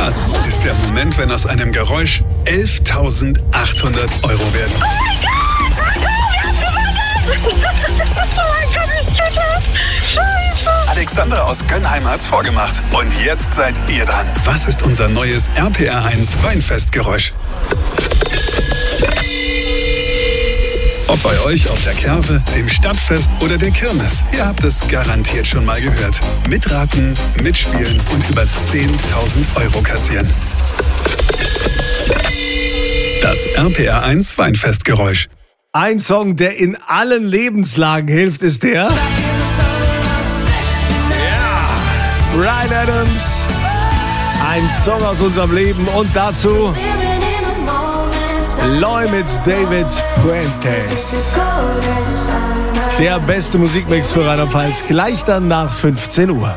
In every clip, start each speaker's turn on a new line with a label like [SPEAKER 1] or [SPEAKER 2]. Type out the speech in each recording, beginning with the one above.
[SPEAKER 1] Das ist der Moment, wenn aus einem Geräusch 11.800 Euro werden.
[SPEAKER 2] Oh mein Gott! Scheiße!
[SPEAKER 1] Alexander aus Gönnheim hat's vorgemacht. Und jetzt seid ihr dran. Was ist unser neues RPR1 Weinfestgeräusch? Ob bei euch auf der Kerwe, dem Stadtfest oder der Kirmes, ihr habt es garantiert schon mal gehört. Mitraten, mitspielen und über 10.000 Euro kassieren. Das RPR1 Weinfestgeräusch.
[SPEAKER 3] Ein Song, der in allen Lebenslagen hilft, ist der... Bryan Adams. Ein Song aus unserem Leben und dazu... Loy mit David Puentes. Der beste Musikmix für Rheinland-Pfalz, gleich dann nach 15 Uhr.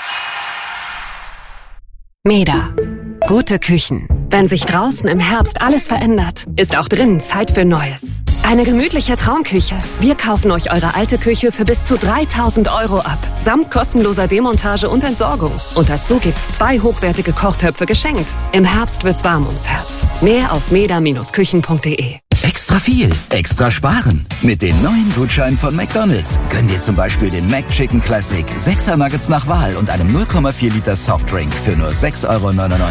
[SPEAKER 4] Meda. Gute Küchen. Wenn sich draußen im Herbst alles verändert, ist auch drinnen Zeit für Neues. Eine gemütliche Traumküche. Wir kaufen euch eure alte Küche für bis zu 3.000 Euro ab. Samt kostenloser Demontage und Entsorgung. Und dazu gibt's 2 hochwertige Kochtöpfe geschenkt. Im Herbst wird's warm ums Herz. Mehr auf meda-küchen.de.
[SPEAKER 5] Extra viel, extra sparen. Mit den neuen Gutscheinen von McDonald's gönn dir zum Beispiel den McChicken Classic 6er Nuggets nach Wahl und einem 0,4 Liter Softdrink für nur 6,99 Euro.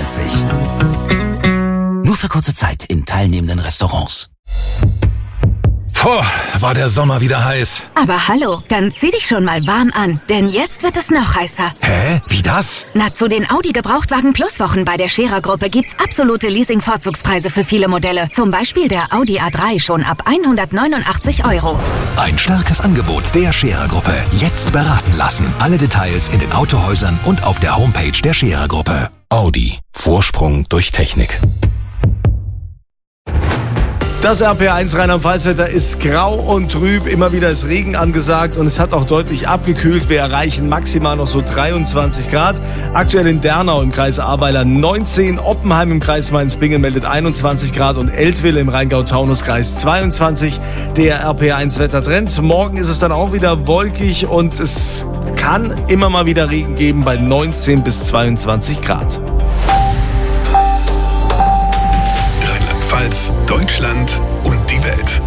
[SPEAKER 5] Nur für kurze Zeit in teilnehmenden Restaurants.
[SPEAKER 6] Puh, war der Sommer wieder heiß.
[SPEAKER 7] Aber hallo, dann zieh dich schon mal warm an, denn jetzt wird es noch heißer.
[SPEAKER 6] Hä? Wie das?
[SPEAKER 7] Na, zu den Audi Gebrauchtwagen Plus Wochen bei der Scherer Gruppe gibt's absolute Leasing-Vorzugspreise für viele Modelle. Zum Beispiel der Audi A3 schon ab 189 Euro.
[SPEAKER 6] Ein starkes Angebot der Scherer Gruppe. Jetzt beraten lassen. Alle Details in den Autohäusern und auf der Homepage der Scherer Gruppe. Audi. Vorsprung durch Technik.
[SPEAKER 3] Das RPR1 Rheinland-Pfalz-Wetter ist grau und trüb. Immer wieder ist Regen angesagt und es hat auch deutlich abgekühlt. Wir erreichen maximal noch so 23 Grad. Aktuell in Dernau im Kreis Ahrweiler 19, Oppenheim im Kreis Mainz-Bingen meldet 21 Grad und Eltville im Rheingau-Taunus-Kreis 22. Der RPR1-Wettertrend. Morgen ist es dann auch wieder wolkig und es kann immer mal wieder Regen geben bei 19 bis 22 Grad.
[SPEAKER 1] Deutschland und die Welt.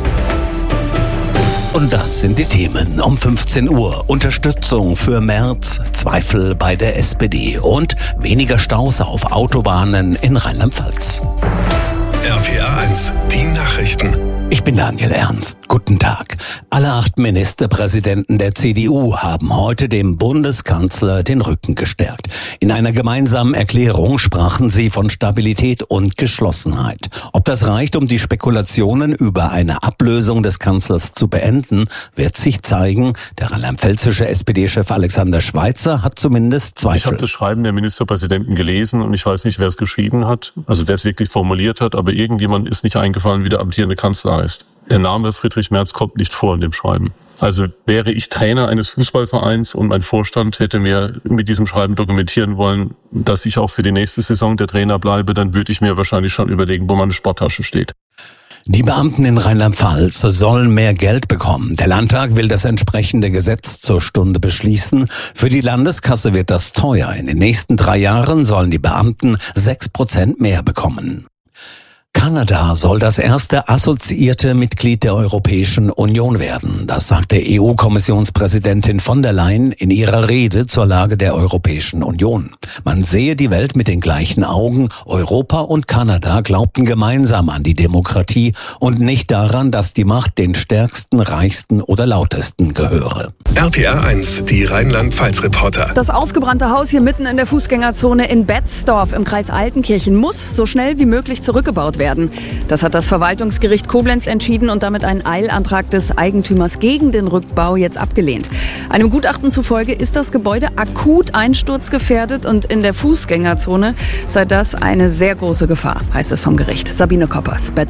[SPEAKER 8] Und das sind die Themen um 15 Uhr. Unterstützung für Merz, Zweifel bei der SPD und weniger Staus auf Autobahnen in Rheinland-Pfalz.
[SPEAKER 1] RPR1, die Nachrichten.
[SPEAKER 8] Ich bin Daniel Ernst. Guten Tag. Alle 8 Ministerpräsidenten der CDU haben heute dem Bundeskanzler den Rücken gestärkt. In einer gemeinsamen Erklärung sprachen sie von Stabilität und Geschlossenheit. Ob das reicht, um die Spekulationen über eine Ablösung des Kanzlers zu beenden, wird sich zeigen. Der rheinland-pfälzische SPD-Chef Alexander Schweitzer hat zumindest Zweifel.
[SPEAKER 9] Ich habe das Schreiben der Ministerpräsidenten gelesen und ich weiß nicht, wer es geschrieben hat, also wer es wirklich formuliert hat, aber irgendjemand ist nicht eingefallen, wie der amtierende Kanzler heißt. Der Name Friedrich Merz kommt nicht vor in dem Schreiben. Also wäre ich Trainer eines Fußballvereins und mein Vorstand hätte mir mit diesem Schreiben dokumentieren wollen, dass ich auch für die nächste Saison der Trainer bleibe, dann würde ich mir wahrscheinlich schon überlegen, wo meine Sporttasche steht.
[SPEAKER 8] Die Beamten in Rheinland-Pfalz sollen mehr Geld bekommen. Der Landtag will das entsprechende Gesetz zur Stunde beschließen. Für die Landeskasse wird das teuer. In den nächsten 3 Jahren sollen die Beamten 6% mehr bekommen. Kanada soll das erste assoziierte Mitglied der Europäischen Union werden. Das sagte EU-Kommissionspräsidentin von der Leyen in ihrer Rede zur Lage der Europäischen Union. Man sehe die Welt mit den gleichen Augen. Europa und Kanada glaubten gemeinsam an die Demokratie und nicht daran, dass die Macht den Stärksten, Reichsten oder Lautesten gehöre.
[SPEAKER 1] RPR1, die Rheinland-Pfalz-Reporter.
[SPEAKER 10] Das ausgebrannte Haus hier mitten in der Fußgängerzone in Betzdorf im Kreis Altenkirchen muss so schnell wie möglich zurückgebaut werden. Das hat das Verwaltungsgericht Koblenz entschieden und damit einen Eilantrag des Eigentümers gegen den Rückbau jetzt abgelehnt. Einem Gutachten zufolge ist das Gebäude akut einsturzgefährdet und in der Fußgängerzone sei das eine sehr große Gefahr, heißt es vom Gericht. Sabine Koppers, Betzdorf.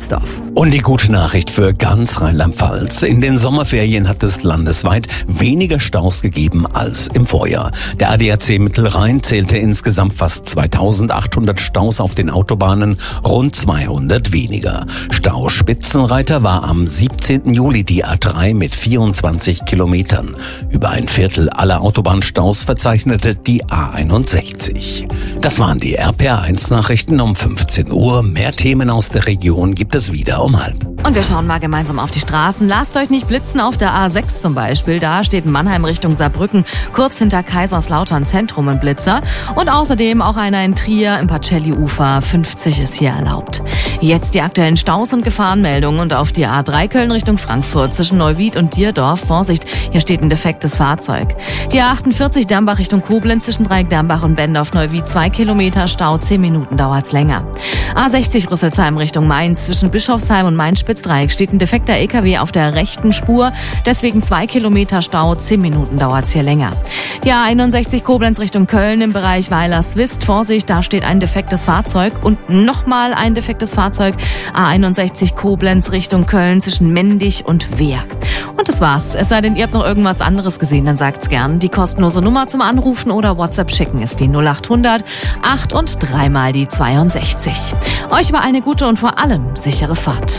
[SPEAKER 8] Und die gute Nachricht für ganz Rheinland-Pfalz. In den Sommerferien hat es landesweit weniger Staus gegeben als im Vorjahr. Der ADAC Mittelrhein zählte insgesamt fast 2800 Staus auf den Autobahnen, rund 200 weniger. Stauspitzenreiter war am 17. Juli die A3 mit 24 Kilometern. Über ein Viertel aller Autobahnstaus verzeichnete die A61. Das waren die RPR1-Nachrichten um 15 Uhr. Mehr Themen aus der Region gibt es wieder um 12:30.
[SPEAKER 2] Und wir schauen mal gemeinsam auf die Straßen. Lasst euch nicht blitzen auf der A6 zum Beispiel. Da steht Mannheim Richtung Saarbrücken, kurz hinter Kaiserslautern Zentrum ein Blitzer. Und außerdem auch einer in Trier im Pacelli-Ufer. 50 ist hier erlaubt. Jetzt die aktuellen Staus und Gefahrenmeldungen. Und auf die A3 Köln Richtung Frankfurt zwischen Neuwied und Dierdorf. Vorsicht, hier steht ein defektes Fahrzeug. Die A48 Dambach Richtung Koblenz zwischen Dreieck-Dambach und Bendorf-Neuwied. 2 Kilometer Stau, 10 Minuten dauert's länger. A60 Rüsselsheim Richtung Mainz zwischen Bischofsheim und Main-Spitzdreieck steht ein defekter LKW auf der rechten Spur. Deswegen 2 Kilometer Stau, 10 Minuten dauert's hier länger. Die A61 Koblenz Richtung Köln im Bereich Weiler-Swist. Vorsicht, da steht ein defektes Fahrzeug und nochmal ein defektes Fahrzeug. A61 Koblenz Richtung Köln zwischen Mendig und Wehr. Und das war's. Es sei denn, ihr habt noch irgendwas anderes gesehen, dann sagt's gern. Die kostenlose Nummer zum Anrufen oder WhatsApp schicken ist die 0800 8 und 3 mal die 62. Euch über eine gute und vor allem sichere Fahrt.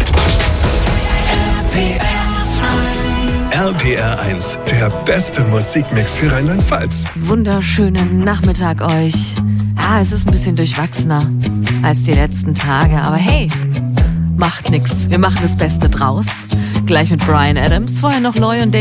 [SPEAKER 1] RPR1, der beste Musikmix für Rheinland-Pfalz.
[SPEAKER 2] Wunderschönen Nachmittag euch. Ja, es ist ein bisschen durchwachsener als die letzten Tage, aber hey, macht nix. Wir machen das Beste draus. Gleich mit Bryan Adams, vorher noch Loy und Dave.